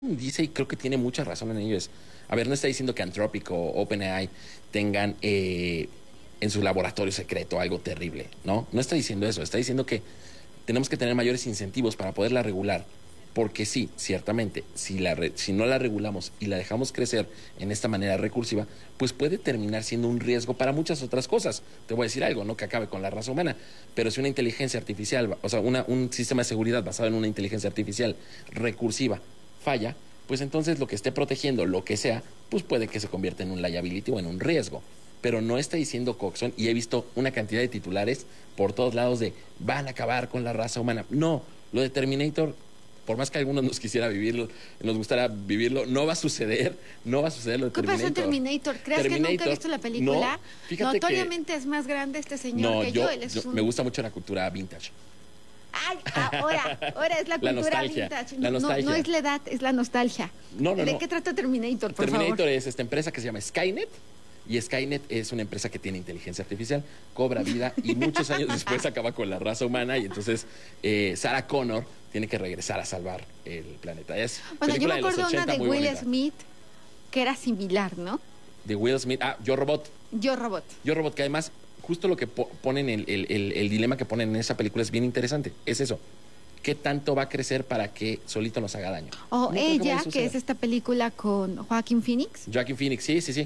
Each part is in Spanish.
dice, y creo que tiene mucha razón en ello, a ver, no está diciendo que Anthropic o OpenAI tengan en su laboratorio secreto algo terrible, ¿no? No está diciendo eso, está diciendo que tenemos que tener mayores incentivos para poderla regular, porque sí, ciertamente, si no la regulamos y la dejamos crecer en esta manera recursiva, pues puede terminar siendo un riesgo para muchas otras cosas. Te voy a decir algo, no que acabe con la raza humana, pero si una inteligencia artificial, o sea, un sistema de seguridad basado en una inteligencia artificial recursiva falla, pues entonces lo que esté protegiendo, lo que sea, pues puede que se convierta en un liability o en un riesgo. Pero no está diciendo Coxon, y he visto una cantidad de titulares por todos lados de van a acabar con la raza humana. No, lo de Terminator, por más que algunos nos quisiera vivirlo, nos gustara vivirlo, no va a suceder, no va a suceder lo de Terminator. ¿Qué pasó en Terminator? ¿Crees que nunca he visto la película? No, fíjate notoriamente es más grande este señor que yo. Me gusta mucho la cultura vintage. Ay, ahora es la cultura vintage. La nostalgia. No es la edad, es la nostalgia. ¿De qué trata Terminator, por favor? Terminator es esta empresa que se llama Skynet. Y Skynet es una empresa que tiene inteligencia artificial, cobra vida y muchos años después acaba con la raza humana, y entonces Sarah Connor tiene que regresar a salvar el planeta. Bueno, yo me acuerdo una de Will Smith que era similar, ¿no? De Will Smith, Yo Robot. Yo Robot. Yo Robot, que además justo lo que ponen, el dilema que ponen en esa película es bien interesante, es eso. ¿Qué tanto va a crecer para que solito nos haga daño? O ella, que es esta película con Joaquin Phoenix. Joaquin Phoenix, sí.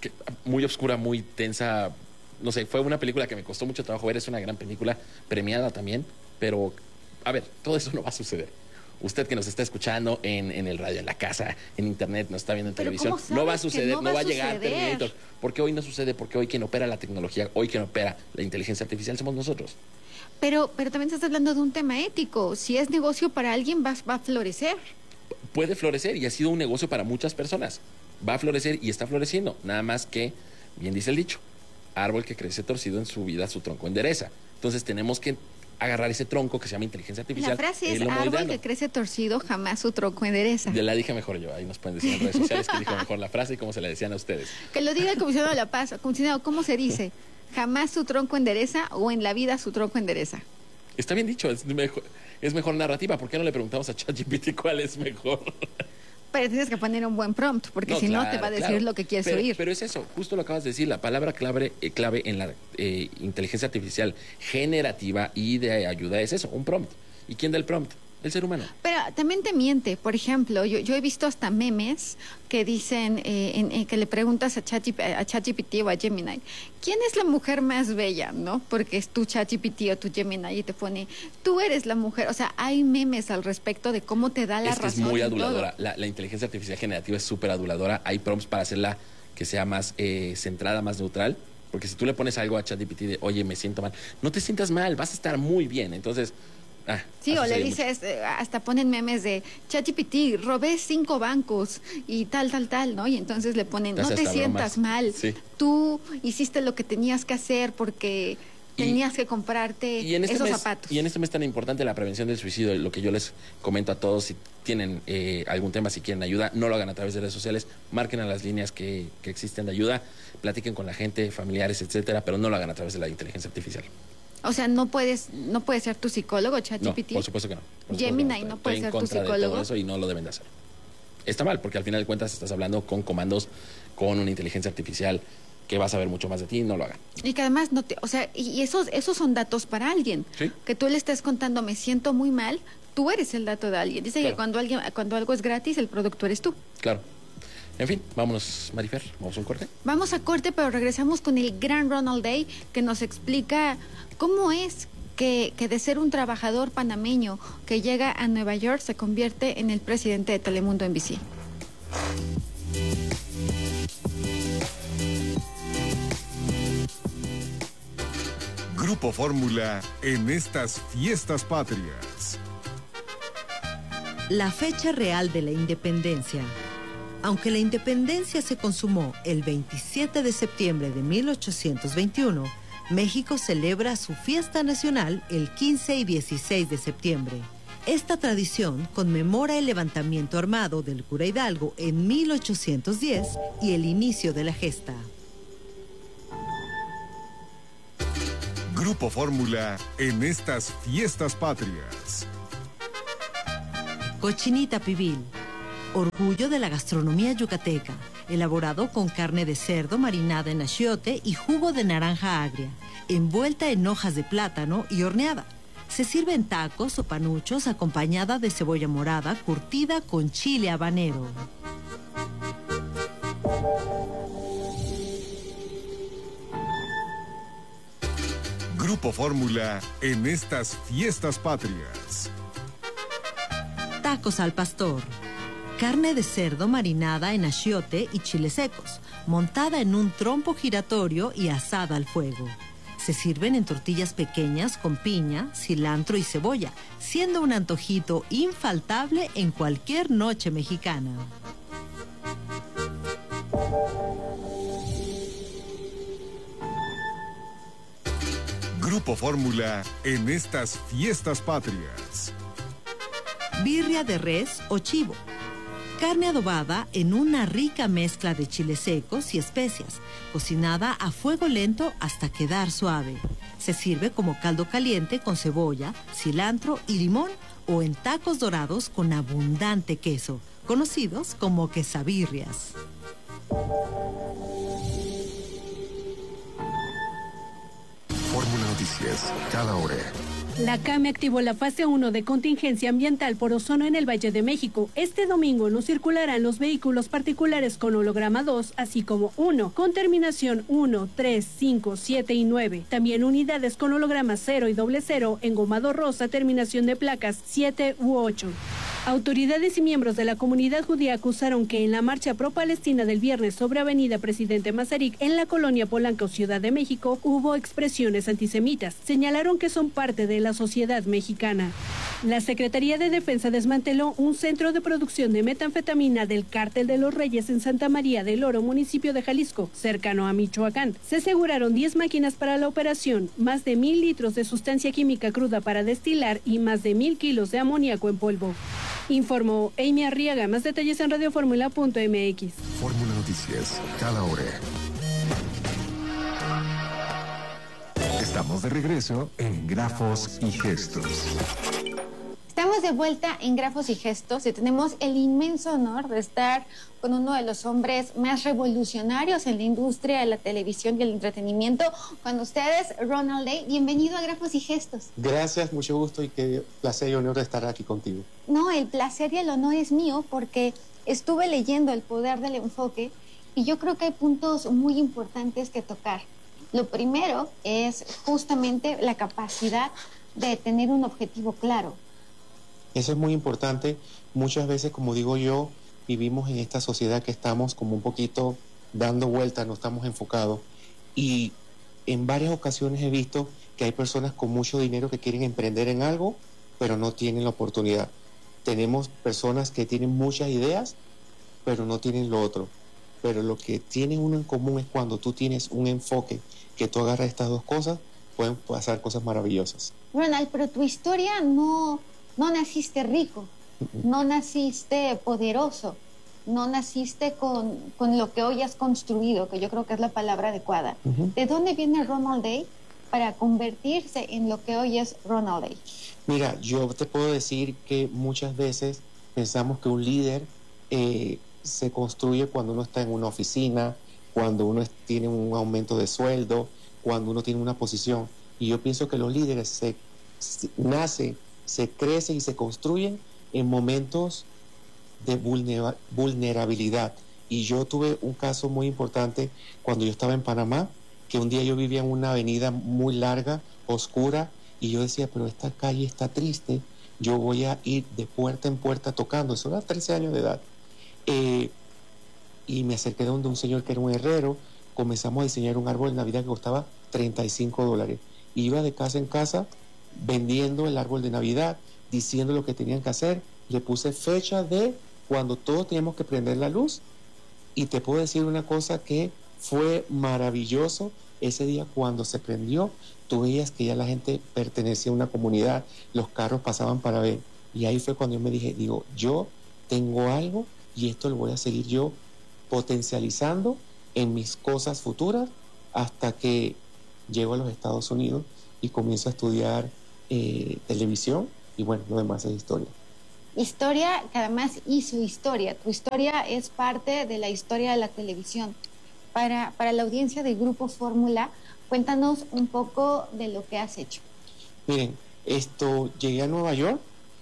Muy oscura, muy tensa, no sé, fue una película que me costó mucho trabajo ver, es una gran película, premiada también, pero, a ver, todo eso no va a suceder. Usted que nos está escuchando en el radio, en la casa, en internet, nos está viendo en televisión, no va a suceder, no va a llegar Terminator. ¿Por qué hoy no sucede? Porque hoy quien opera la tecnología, hoy quien opera la inteligencia artificial somos nosotros. Pero también estás hablando de un tema ético. Si es negocio para alguien, va a florecer. Puede florecer, y ha sido un negocio para muchas personas. Va a florecer y está floreciendo. Nada más que, bien dice el dicho, árbol que crece torcido en su vida, su tronco endereza. Entonces tenemos que agarrar ese tronco que se llama inteligencia artificial. La frase es árbol que crece torcido, jamás su tronco endereza. Ya la dije mejor yo. Ahí nos pueden decir en redes sociales que dijo mejor la frase y cómo se la decían a ustedes. Que lo diga el comisionado de La Paz. Comisionado, ¿cómo se dice? ¿Jamás su tronco endereza o en la vida su tronco endereza? Está bien dicho, es mejor narrativa. ¿Por qué no le preguntamos a ChatGPT cuál es mejor? Pero tienes que poner un buen prompt, porque si no te va a decir lo que quieres oír. Pero es eso, justo lo acabas de decir, la palabra clave en la inteligencia artificial generativa y de ayuda es eso, un prompt. ¿Y quién da el prompt? El ser humano. Pero también te miente. Por ejemplo, yo he visto hasta memes que dicen, que le preguntas a ChatGPT o a Gemini, ¿quién es la mujer más bella? ¿No? Porque es tu ChatGPT o tu Gemini y te pone, tú eres la mujer. O sea, hay memes al respecto de cómo te da la razón. Es muy aduladora. La inteligencia artificial generativa es súper aduladora. Hay prompts para hacerla que sea más centrada, más neutral. Porque si tú le pones algo a ChatGPT de, oye, me siento mal, no te sientas mal, vas a estar muy bien. Entonces... sí, o le dices, hasta ponen memes de ChatGPT, robé 5 bancos y tal, ¿no? Y entonces le ponen, no te sientas mal, tú hiciste lo que tenías que hacer porque tenías que comprarte esos zapatos. Y en este mes tan importante la prevención del suicidio, lo que yo les comento a todos, si tienen algún tema, si quieren ayuda, no lo hagan a través de redes sociales, marquen a las líneas que existen de ayuda, platiquen con la gente, familiares, etcétera, pero no lo hagan a través de la inteligencia artificial. O sea, no puede ser tu psicólogo, ChatGPT. No, por supuesto que no. Gemini no puede ser tu psicólogo. De todo eso y no lo deben de hacer. Está mal, porque al final de cuentas estás hablando con comandos, con una inteligencia artificial que va a saber mucho más de ti, no lo hagan. Y que además y esos son datos para alguien. ¿Sí? Que tú le estés contando, me siento muy mal, tú eres el dato de alguien. Dice que cuando algo es gratis, el producto eres tú. Claro. En fin, vámonos, Marifer, vamos a un corte. Vamos a corte, pero regresamos con el gran Ronald Day, que nos explica cómo es que de ser un trabajador panameño que llega a Nueva York se convierte en el presidente de Telemundo NBC. Grupo Fórmula en estas fiestas patrias. La fecha real de la independencia. Aunque la independencia se consumó el 27 de septiembre de 1821, México celebra su fiesta nacional el 15 y 16 de septiembre. Esta tradición conmemora el levantamiento armado del cura Hidalgo en 1810 y el inicio de la gesta. Grupo Fórmula en estas fiestas patrias. Cochinita pibil. orgullo de la gastronomía yucateca, elaborado con carne de cerdo marinada en achiote y jugo de naranja agria, envuelta en hojas de plátano y horneada. Se sirve en tacos o panuchos acompañada de cebolla morada curtida con chile habanero. Grupo Fórmula en estas fiestas patrias. Tacos al pastor. Carne de cerdo marinada en achiote y chiles secos, montada en un trompo giratorio y asada al fuego. Se sirven en tortillas pequeñas con piña, cilantro y cebolla, siendo un antojito infaltable en cualquier noche mexicana. Grupo Fórmula en estas fiestas patrias. Birria de res o chivo. Carne adobada en una rica mezcla de chiles secos y especias, cocinada a fuego lento hasta quedar suave. Se sirve como caldo caliente con cebolla, cilantro y limón o en tacos dorados con abundante queso, conocidos como quesabirrias. Fórmula Noticias, cada hora. La CAME activó la fase 1 de contingencia ambiental por ozono en el Valle de México. Este domingo no circularán los vehículos particulares con holograma 2, así como 1, con terminación 1, 3, 5, 7 y 9. También unidades con holograma 0 y 00, engomado rosa, terminación de placas 7 u 8. Autoridades y miembros de la comunidad judía acusaron que en la marcha pro-palestina del viernes sobre Avenida Presidente Mazarik en la colonia Polanco, Ciudad de México, hubo expresiones antisemitas. Señalaron que son parte de la sociedad mexicana. La Secretaría de Defensa desmanteló un centro de producción de metanfetamina del Cártel de los Reyes en Santa María del Oro, municipio de Jalisco, cercano a Michoacán. Se aseguraron 10 máquinas para la operación, más de 1,000 litros de sustancia química cruda para destilar y más de 1,000 kilos de amoníaco en polvo. Informó Amy Arriaga. Más detalles en radioformula.mx. Fórmula Noticias, cada hora. Estamos de regreso en Grafos y Gestos. Estamos de vuelta en Grafos y Gestos y tenemos el inmenso honor de estar con uno de los hombres más revolucionarios en la industria de la televisión y el entretenimiento. Con ustedes, Ronald Day. Bienvenido a Grafos y Gestos. Gracias, mucho gusto y qué placer y honor de estar aquí contigo. No, el placer y el honor es mío porque estuve leyendo El poder del enfoque y yo creo que hay puntos muy importantes que tocar. Lo primero es justamente la capacidad de tener un objetivo claro. Eso es muy importante. Muchas veces, como digo yo, vivimos en esta sociedad que estamos como un poquito dando vueltas, no estamos enfocados. Y en varias ocasiones he visto que hay personas con mucho dinero que quieren emprender en algo, pero no tienen la oportunidad. Tenemos personas que tienen muchas ideas, pero no tienen lo otro. Pero lo que tienen uno en común es cuando tú tienes un enfoque, que tú agarras estas dos cosas, pueden pasar cosas maravillosas. Ronald, pero tu historia no naciste rico, no naciste poderoso, no naciste con lo que hoy has construido, que yo creo que es la palabra adecuada. ¿De dónde viene Ronald Day para convertirse en lo que hoy es Ronald Day? Mira, yo te puedo decir que muchas veces pensamos que un líder se construye cuando uno está en una oficina, cuando uno tiene un aumento de sueldo, cuando uno tiene una posición. Y yo pienso que los líderes nacen, se crecen y se construyen en momentos de vulnerabilidad. Y yo tuve un caso muy importante cuando yo estaba en Panamá, que un día yo vivía en una avenida muy larga, oscura, y yo decía, pero esta calle está triste, yo voy a ir de puerta en puerta tocando. Eso era 13 años de edad. Y me acerqué donde un señor que era un herrero, comenzamos a diseñar un árbol de Navidad que costaba $35. Y iba de casa en casa vendiendo el árbol de Navidad, diciendo lo que tenían que hacer. Le puse fecha de cuando todos teníamos que prender la luz. Y te puedo decir una cosa que fue maravilloso. Ese día cuando se prendió, tú veías que ya la gente pertenecía a una comunidad, los carros pasaban para ver. Y ahí fue cuando yo me dije, yo tengo algo y esto lo voy a seguir yo potencializando en mis cosas futuras hasta que llego a los Estados Unidos y comienzo a estudiar televisión y bueno, lo demás es historia. Historia que además hizo historia. Tu historia es parte de la historia de la televisión. Para la audiencia del Grupo Fórmula, cuéntanos un poco de lo que has hecho. Miren, llegué a Nueva York,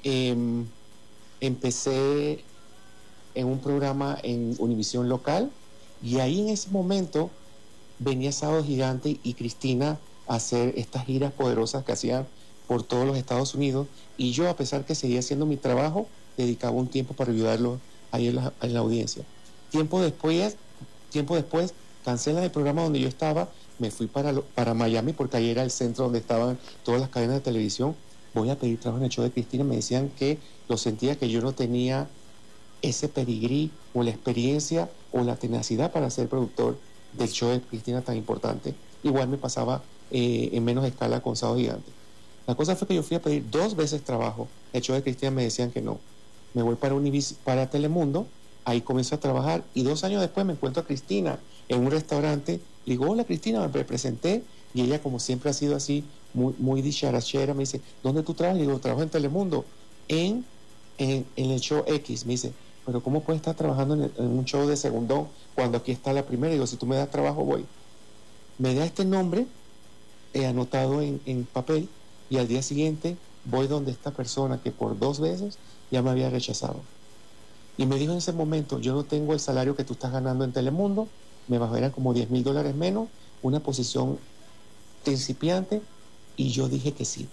empecé en un programa en Univisión local y ahí en ese momento venía Sábado Gigante y Cristina a hacer estas giras poderosas que hacían por todos los Estados Unidos y yo, a pesar que seguía haciendo mi trabajo, dedicaba un tiempo para ayudarlos ahí en la audiencia. Tiempo después cancelan el programa donde yo estaba, me fui para Miami porque ahí era el centro donde estaban todas las cadenas de televisión. Voy a pedir trabajo en el show de Cristina, me decían que lo sentía que yo no tenía ese pedigrí o la experiencia o la tenacidad para ser productor del show de Cristina tan importante. Igual me pasaba en menos escala con Sábado Gigante. La cosa fue que yo fui a pedir 2 veces trabajo. El show de Cristina me decían que no. Me voy para Telemundo, ahí comienzo a trabajar y 2 años después me encuentro a Cristina en un restaurante. Le digo, hola Cristina, me presenté y ella, como siempre ha sido así, muy dicharachera, me dice, ¿dónde tú trabajas? Le digo, trabajo en Telemundo, en el show X. Me dice, pero ¿cómo puedes estar trabajando en un show de segundón cuando aquí está la primera? Digo, si tú me das trabajo, voy. Me da este nombre anotado en papel y al día siguiente voy donde esta persona que por 2 veces ya me había rechazado. Y me dijo en ese momento, yo no tengo el salario que tú estás ganando en Telemundo, me bajarían como $10,000 menos, una posición principiante, y yo dije que sí.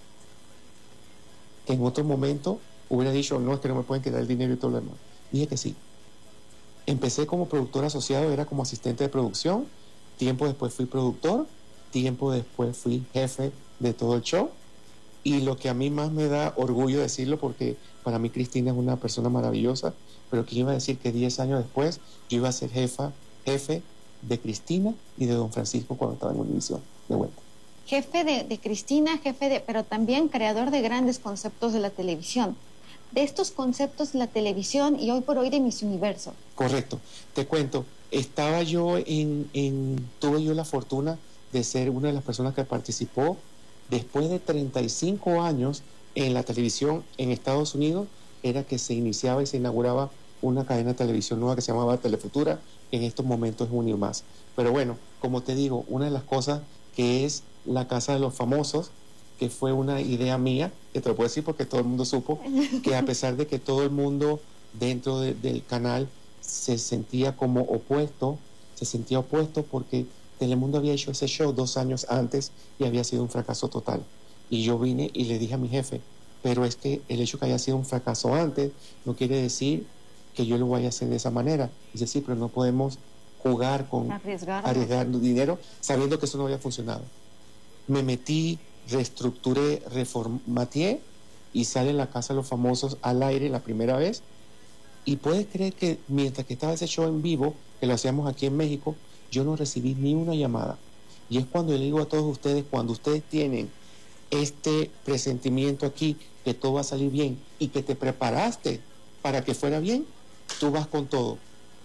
En otro momento hubiera dicho, no, es que no me pueden quedar el dinero y todo lo demás. Dije que sí. Empecé como productor asociado, era como asistente de producción, tiempo después fui productor, tiempo después fui jefe de todo el show, y lo que a mí más me da orgullo decirlo, porque para mí Cristina es una persona maravillosa, pero que yo iba a decir que 10 años después yo iba a ser jefe de Cristina y de Don Francisco cuando estaba en Univisión de vuelta. Jefe de Cristina, pero también creador de grandes conceptos de la televisión. De estos conceptos de la televisión y hoy por hoy de Miss Universo. Correcto. Te cuento, tuve yo la fortuna de ser una de las personas que participó después de 35 años en la televisión en Estados Unidos, era que se iniciaba y se inauguraba una cadena de televisión nueva que se llamaba Telefutura, que en estos momentos es Unimás. Pero bueno, como te digo, una de las cosas que es la Casa de los Famosos, que fue una idea mía, que te lo puedo decir porque todo el mundo supo, que a pesar de que todo el mundo dentro del canal se sentía opuesto porque Telemundo había hecho ese show 2 años antes y había sido un fracaso total. Y yo vine y le dije a mi jefe, pero es que el hecho que haya sido un fracaso antes no quiere decir que yo lo vaya a hacer de esa manera. Dice, sí, pero no podemos jugar con arriesgar dinero sabiendo que eso no había funcionado. Me metí, reestructuré, reformateé y sale La Casa de los Famosos al aire la primera vez. Y puedes creer que mientras que estaba ese show en vivo, que lo hacíamos aquí en México, yo no recibí ni una llamada. Y es cuando le digo a todos ustedes, cuando ustedes tienen este presentimiento aquí, que todo va a salir bien y que te preparaste para que fuera bien, tú vas con todo.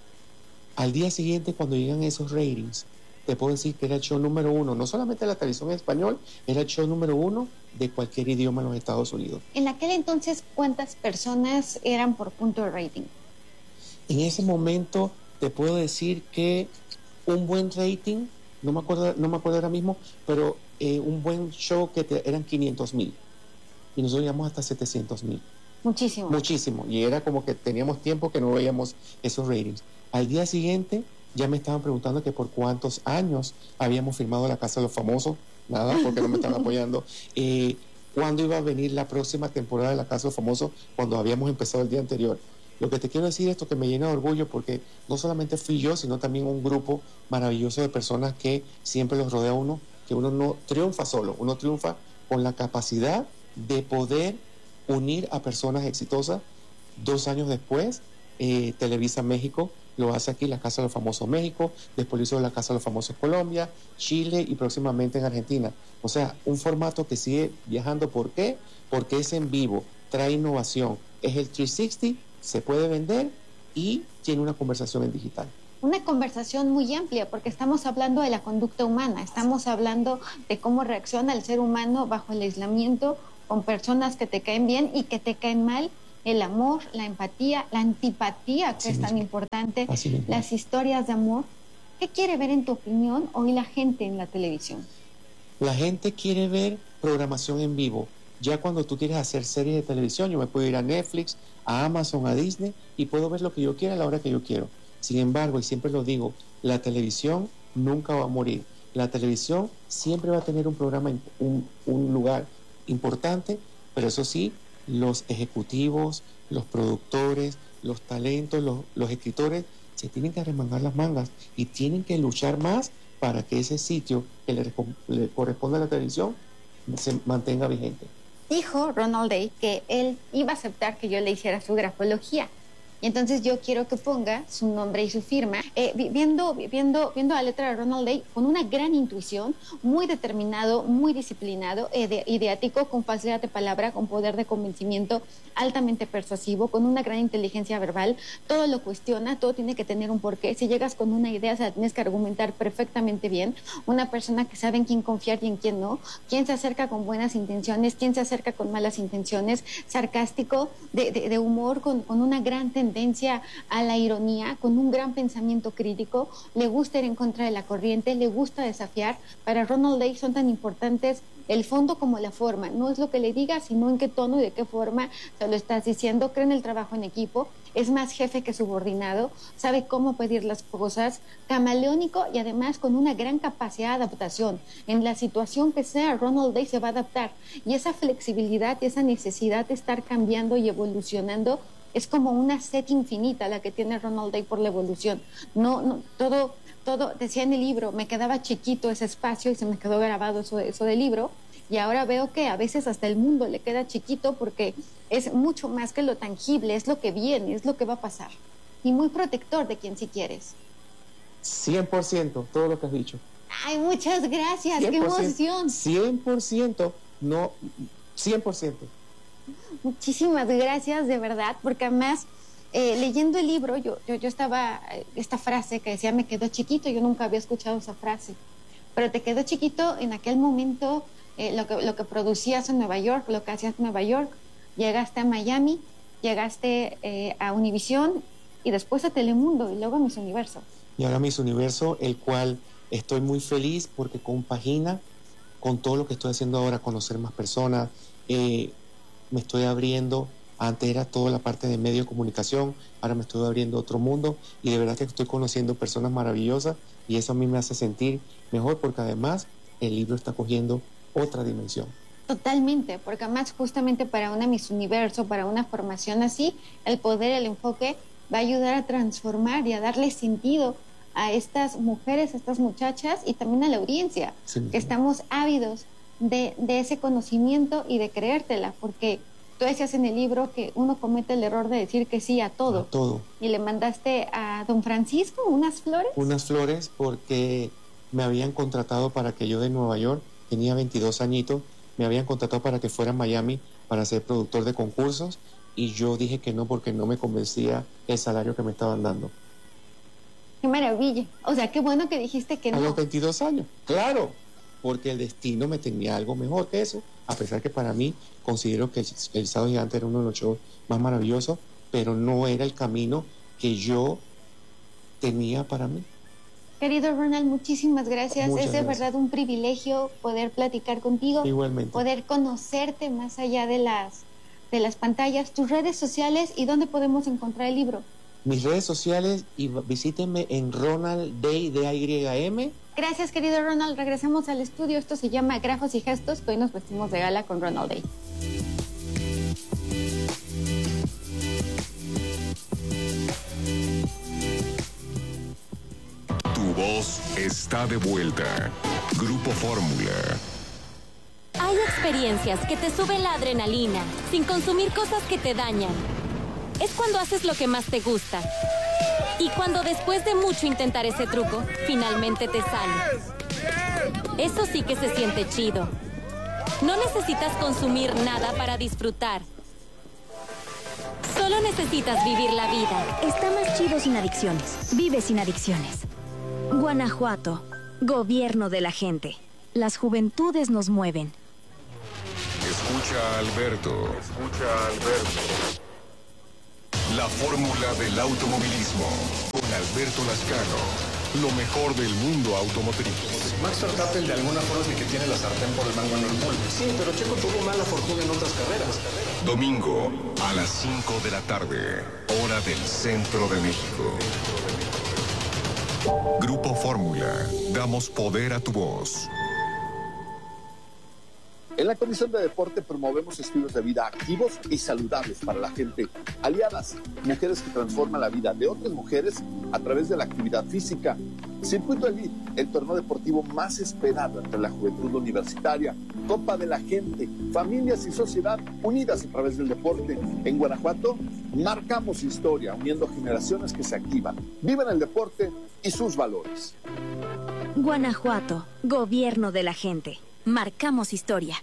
Al día siguiente, cuando llegan esos ratings, te puedo decir que era el show número 1, no solamente de la televisión en español, era el show número 1 de cualquier idioma en los Estados Unidos. En aquel entonces, ¿cuántas personas eran por punto de rating? En ese momento te puedo decir que un buen rating, no me acuerdo ahora mismo, pero un buen show eran 500,000 y nosotros llegamos hasta 700,000. Muchísimo. Muchísimo, y era como que teníamos tiempo que no veíamos esos ratings. Al día siguiente ya me estaban preguntando que por cuántos años habíamos firmado La Casa de los Famosos, nada, porque no me estaban apoyando. ¿Cuándo iba a venir la próxima temporada de La Casa de los Famosos? Cuando habíamos empezado el día anterior. Lo que te quiero decir es esto, que me llena de orgullo, porque no solamente fui yo, sino también un grupo maravilloso de personas que siempre los rodea a uno, que uno no triunfa solo, uno triunfa con la capacidad de poder unir a personas exitosas. 2 años después, Televisa México lo hace aquí, La Casa de los Famosos México, después lo hizo La Casa de los Famosos Colombia, Chile y próximamente en Argentina. O sea, un formato que sigue viajando. ¿Por qué? Porque es en vivo, trae innovación, es el 360, se puede vender y tiene una conversación en digital. Una conversación muy amplia, porque estamos hablando de la conducta humana, estamos hablando de cómo reacciona el ser humano bajo el aislamiento, con personas que te caen bien y que te caen mal, el amor, la empatía, la antipatía, que es tan importante, las historias de amor. ¿Qué quiere ver, en tu opinión, hoy la gente en la televisión? La gente quiere ver programación en vivo. Ya cuando tú quieres hacer series de televisión, yo me puedo ir a Netflix, a Amazon, a Disney y puedo ver lo que yo quiera a la hora que yo quiero. Sin embargo, y siempre lo digo, la televisión nunca va a morir. La televisión siempre va a tener un programa, un lugar importante, pero eso sí, los ejecutivos, los productores, los talentos, los escritores se tienen que arremangar las mangas y tienen que luchar más para que ese sitio que le corresponde a la televisión se mantenga vigente. Dijo Ronald Day que él iba a aceptar que yo le hiciera su grafología. Y entonces yo quiero que ponga su nombre y su firma, viendo la letra de Ronald Day con una gran intuición, muy determinado, muy disciplinado, ideático, con facilidad de palabra, con poder de convencimiento, altamente persuasivo, con una gran inteligencia verbal. Todo lo cuestiona, todo tiene que tener un porqué. Si llegas con una idea, se la tienes que argumentar perfectamente bien. Una persona que sabe en quién confiar y en quién no, quién se acerca con buenas intenciones, quién se acerca con malas intenciones, sarcástico, de humor, con una gran tendencia a la ironía, con un gran pensamiento crítico, le gusta ir en contra de la corriente, le gusta desafiar. Para Ronald Day son tan importantes el fondo como la forma. No es lo que le digas, sino en qué tono y de qué forma se lo estás diciendo. Cree en el trabajo en equipo, es más jefe que subordinado, sabe cómo pedir las cosas, camaleónico y además con una gran capacidad de adaptación. En la situación que sea, Ronald Day se va a adaptar. Y esa flexibilidad y esa necesidad de estar cambiando y evolucionando es como una sed infinita la que tiene Ronald Day por la evolución. Todo, decía en el libro, me quedaba chiquito ese espacio y se me quedó grabado eso del libro, y ahora veo que a veces hasta el mundo le queda chiquito porque es mucho más que lo tangible, es lo que viene, es lo que va a pasar. Y muy protector de quien sí quieres. 100%, todo lo que has dicho. Ay, muchas gracias, 100%, qué emoción. 100%, no, 100%. Muchísimas gracias, de verdad, porque además, leyendo el libro, yo estaba, esta frase que decía, me quedó chiquito, yo nunca había escuchado esa frase, pero te quedó chiquito en aquel momento, lo que producías en Nueva York, lo que hacías en Nueva York, llegaste a Miami, llegaste a Univisión y después a Telemundo y luego a Miss Universo. Y ahora Miss Universo, el cual estoy muy feliz porque compagina con todo lo que estoy haciendo ahora, conocer más personas, me estoy abriendo. Antes era toda la parte de medio de comunicación, ahora me estoy abriendo a otro mundo y de verdad que estoy conociendo personas maravillosas y eso a mí me hace sentir mejor porque además el libro está cogiendo otra dimensión. Totalmente, porque además justamente para una Miss Universo, para una formación así, el poder, el enfoque va a ayudar a transformar y a darle sentido a estas mujeres, a estas muchachas y también a la audiencia, sí, que estamos ávidos de ese conocimiento y de creértela, porque tú decías en el libro que uno comete el error de decir que sí a todo. A todo. Y le mandaste a don Francisco unas flores. Unas flores porque me habían contratado para que yo de Nueva York, tenía 22 añitos, me habían contratado para que fuera a Miami para ser productor de concursos y yo dije que no porque no me convencía el salario que me estaban dando. ¡Qué maravilla! O sea, qué bueno que dijiste que no. A los 22 años, claro, porque el destino me tenía algo mejor que eso, a pesar que para mí considero que el Sábado Gigante era uno de los shows más maravillosos, pero no era el camino que yo tenía para mí. Querido Ronald, muchísimas gracias. Muchas es de gracias. verdad un privilegio poder platicar contigo. Igualmente. Poder conocerte más allá de las pantallas, tus redes sociales y dónde podemos encontrar el libro. Mis redes sociales y visítenme en Ronald Day, DAYM. Gracias, querido Ronald. Regresamos al estudio. Esto se llama Grafos y Gestos, que hoy nos vestimos de gala con Ronald Day. Tu voz está de vuelta. Grupo Fórmula. Hay experiencias que te suben la adrenalina sin consumir cosas que te dañan. Es cuando haces lo que más te gusta. Y cuando después de mucho intentar ese truco, finalmente te sale. Eso sí que se siente chido. No necesitas consumir nada para disfrutar. Solo necesitas vivir la vida. Está más chido sin adicciones. Vive sin adicciones. Guanajuato. Gobierno de la gente. Las juventudes nos mueven. Escucha a Alberto. Escucha a Alberto. La fórmula del automovilismo con Alberto Lascano. Lo mejor del mundo automotriz. Max Verstappen de alguna forma es el que tiene la sartén por el mango en el molde. Sí, pero Checo tuvo mala fortuna en otras carreras. Domingo a las 5 de la tarde, hora del centro de México. Grupo Fórmula, damos poder a tu voz. En la Comisión de Deporte promovemos estilos de vida activos y saludables para la gente. Aliadas, mujeres que transforman la vida de otras mujeres a través de la actividad física. Circuito Elite, el torneo deportivo más esperado entre la juventud universitaria. Copa de la gente, familias y sociedad unidas a través del deporte. En Guanajuato, marcamos historia, uniendo generaciones que se activan, viven el deporte y sus valores. Guanajuato, gobierno de la gente. Marcamos historia.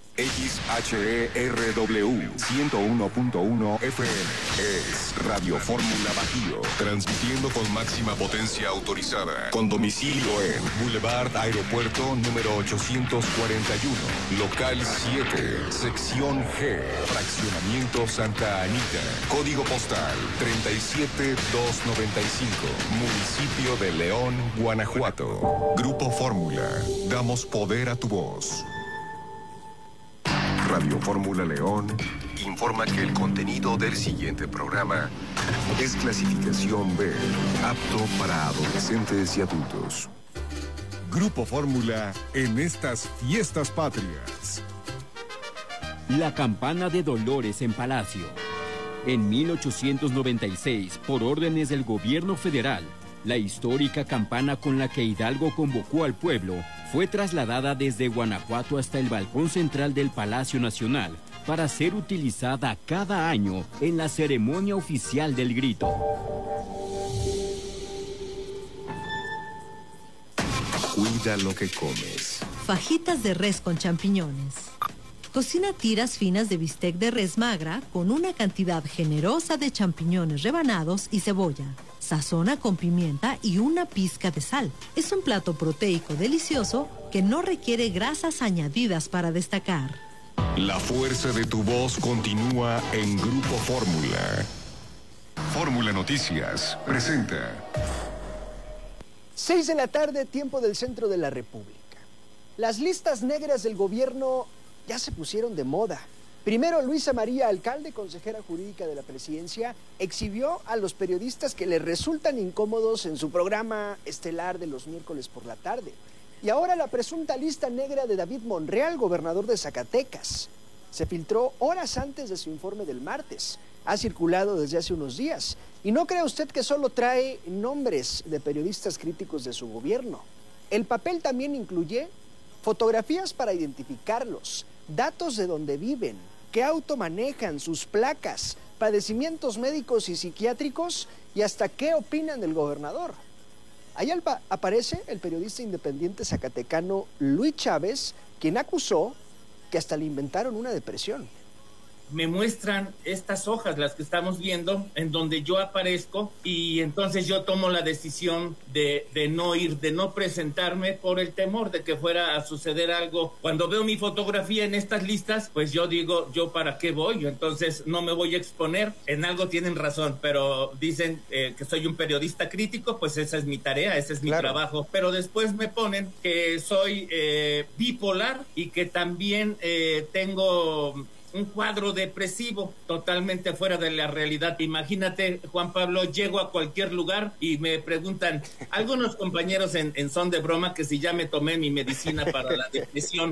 XHERW 101.1 FM es Radio Fórmula Bajío, transmitiendo con máxima potencia autorizada, con domicilio en Boulevard Aeropuerto número 841, local 7, sección G, fraccionamiento Santa Anita, código postal 37295, municipio de León, Guanajuato. Grupo Fórmula, damos poder a tu voz. Radio Fórmula León informa que el contenido del siguiente programa es clasificación B, apto para adolescentes y adultos. Grupo Fórmula en estas fiestas patrias. La campana de Dolores en Palacio. En 1896, por órdenes del gobierno federal, la histórica campana con la que Hidalgo convocó al pueblo fue trasladada desde Guanajuato hasta el balcón central del Palacio Nacional para ser utilizada cada año en la ceremonia oficial del grito. Cuida lo que comes. Fajitas de res con champiñones. Cocina tiras finas de bistec de res magra con una cantidad generosa de champiñones rebanados y cebolla. Sazona con pimienta y una pizca de sal. Es un plato proteico delicioso que no requiere grasas añadidas para destacar. La fuerza de tu voz continúa en Grupo Fórmula. Fórmula Noticias presenta. 6 de la tarde, tiempo del centro de la República. Las listas negras del gobierno ya se pusieron de moda. Primero, Luisa María Alcalde, consejera jurídica de la presidencia, exhibió a los periodistas que le resultan incómodos en su programa estelar de los miércoles por la tarde. Y ahora la presunta lista negra de David Monreal, gobernador de Zacatecas. Se filtró horas antes de su informe del martes. Ha circulado desde hace unos días. Y no crea usted que solo trae nombres de periodistas críticos de su gobierno. El papel también incluye fotografías para identificarlos, datos de dónde viven, qué auto manejan, sus placas, padecimientos médicos y psiquiátricos y hasta qué opinan del gobernador. Ahí aparece el periodista independiente zacatecano Luis Chávez, quien acusó que hasta le inventaron una depresión. Me muestran estas hojas, las que estamos viendo, en donde yo aparezco, y entonces yo tomo la decisión de no ir, de no presentarme por el temor de que fuera a suceder algo. Cuando veo mi fotografía en estas listas, pues yo digo, ¿yo para qué voy? Entonces no me voy a exponer. En algo tienen razón, pero dicen que soy un periodista crítico, pues esa es mi tarea, ese es mi trabajo. Pero después me ponen que soy bipolar y que también tengo un cuadro depresivo totalmente fuera de la realidad. Imagínate, Juan Pablo, llego a cualquier lugar y me preguntan algunos compañeros en son de broma que si ya me tomé mi medicina para la depresión.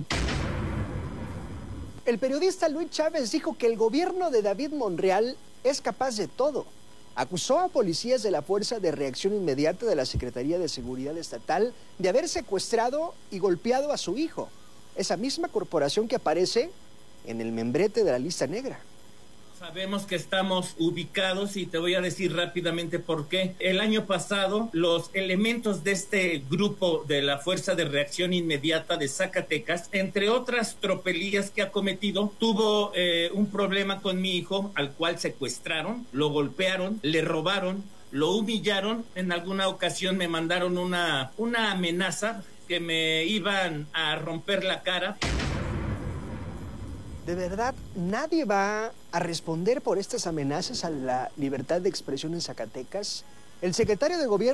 El periodista Luis Chávez dijo que el gobierno de David Monreal es capaz de todo. Acusó a policías de la Fuerza de Reacción Inmediata de la Secretaría de Seguridad Estatal de haber secuestrado y golpeado a su hijo. Esa misma corporación que aparece en el membrete de la lista negra. Sabemos que estamos ubicados y te voy a decir rápidamente por qué. El año pasado, los elementos de este grupo de la Fuerza de Reacción Inmediata de Zacatecas, entre otras tropelías que ha cometido, tuvo un problema con mi hijo, al cual secuestraron, lo golpearon, le robaron, lo humillaron. En alguna ocasión me mandaron una amenaza que me iban a romper la cara. ¿De verdad nadie va a responder por estas amenazas a la libertad de expresión en Zacatecas? El secretario de Gobierno